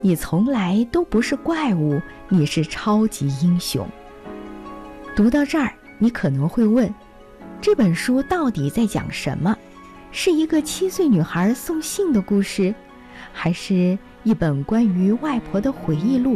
你从来都不是怪物，你是超级英雄。读到这儿，你可能会问，这本书到底在讲什么？是一个7岁女孩送信的故事，还是一本关于外婆的回忆录？